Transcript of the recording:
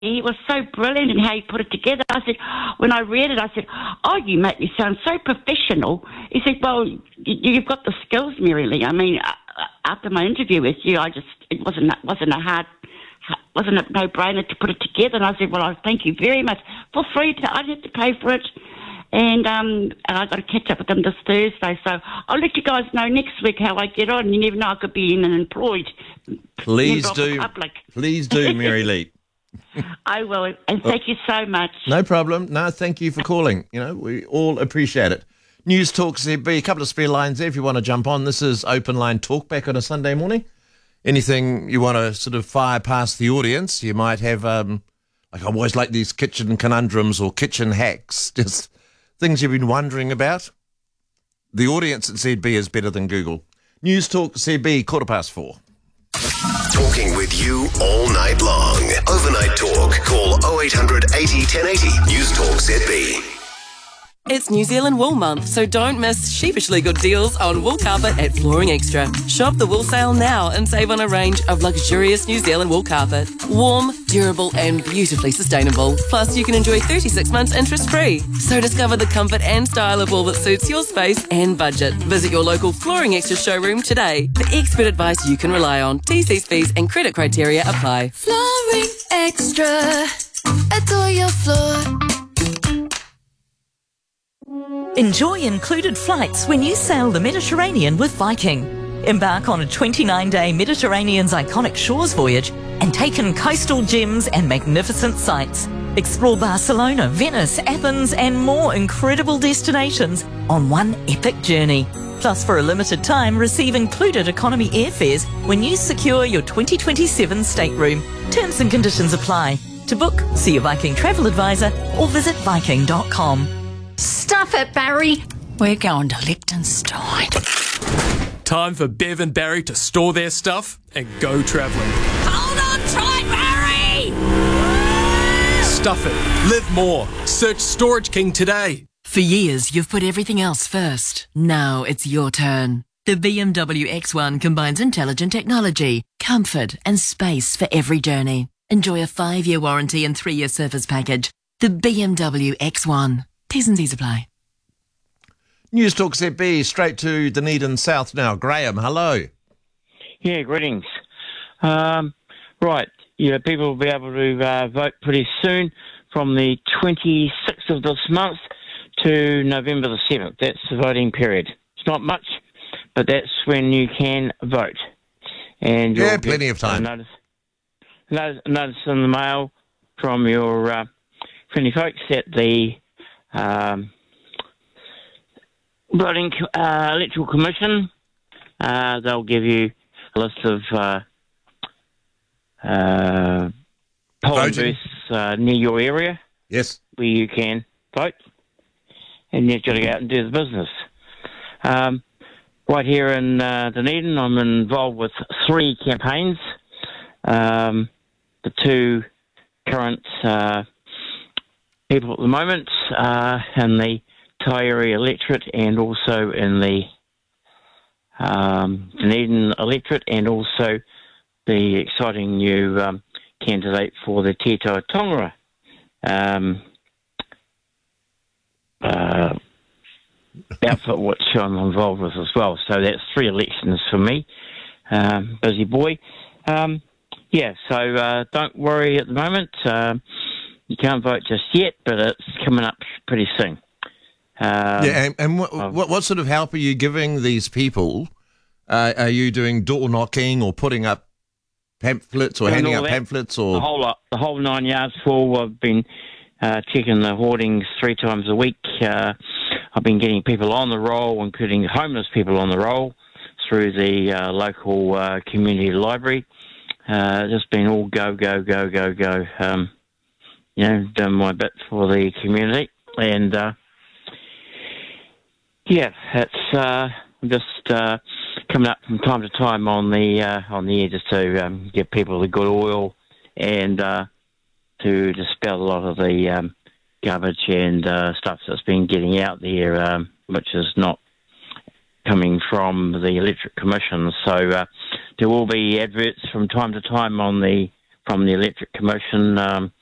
He was so brilliant in how he put it together. I said, when I read it, I said, "Oh, you make me sound so professional." He said, "Well, you've got the skills, Mary Lee. I mean, after my interview with you, it wasn't a no-brainer to put it together." And I said, "Well, I thank you very much for free. I didn't have to pay for it." And I got to catch up with them this Thursday, so I'll let you guys know next week how I get on. You never know, I could be in an employed. Please do, Mary Lee. I will, and thank you so much. No problem. No, thank you for calling. We all appreciate it. News Talk ZB, a couple of spare lines there if you want to jump on. This is Open Line Talk back on a Sunday morning. Anything you want to sort of fire past the audience, you might have, I always like these kitchen conundrums or kitchen hacks, just things you've been wondering about. The audience at ZB is better than Google. News Talk ZB, 4:15. Talking with you all night long. Overnight Talk. Call 0800 80 1080. News Talk ZB. It's New Zealand Wool Month, so don't miss sheepishly good deals on wool carpet at Flooring Extra. Shop the wool sale now and save on a range of luxurious New Zealand wool carpet. Warm, durable and beautifully sustainable. Plus, you can enjoy 36 months interest-free. So discover the comfort and style of wool that suits your space and budget. Visit your local Flooring Extra showroom today for expert advice you can rely on. TC's fees and credit criteria apply. Flooring Extra. Adore your floor. Enjoy included flights when you sail the Mediterranean with Viking. Embark on a 29-day Mediterranean's iconic shores voyage and take in coastal gems and magnificent sights. Explore Barcelona, Venice, Athens and more incredible destinations on one epic journey. Plus, for a limited time, receive included economy airfares when you secure your 2027 stateroom. Terms and conditions apply. To book, see your Viking travel advisor or visit viking.com. Stuff it, Barry. We're going to Liechtenstein. Time for Bev and Barry to store their stuff and go travelling. Hold on tight, Barry! Stuff it. Live more. Search Storage King today. For years, you've put everything else first. Now it's your turn. The BMW X1 combines intelligent technology, comfort and space for every journey. Enjoy a 5-year warranty and 3-year service package. The BMW X1. T's and C's apply. News Talk ZB, straight to Dunedin South now. Graham, hello. Yeah, greetings. Right, people will be able to vote pretty soon from the 26th of this month to November the 7th. That's the voting period. It's not much, but that's when you can vote. And yeah, plenty of time. Notice in the mail from your friendly folks at the voting electoral commission. They'll give you a list of polling booths near your area. Yes, where you can vote, and you've got to go out and do the business. Right here in Dunedin, I'm involved with 3 campaigns. The 2 current people at the moment in the Taieri electorate and also in the Dunedin electorate, and also the exciting new candidate for the Tito Tongara outfit, which I'm involved with as well. So that's 3 elections for me. Busy boy. So don't worry at the moment. You can't vote just yet, but it's coming up pretty soon. What sort of help are you giving these people? Are you doing door knocking or putting up pamphlets or handing out pamphlets? Or the whole lot, the whole 9 yards full. I've been checking the hoardings 3 times a week. I've been getting people on the roll, including homeless people on the roll, through the local community library. Just been all go. Done my bit for the community, and it's just coming up from time to time on the air just to give people the good oil and to dispel a lot of the garbage and stuff that's been getting out there, which is not coming from the Electric Commission. So there will be adverts from time to time from the Electric Commission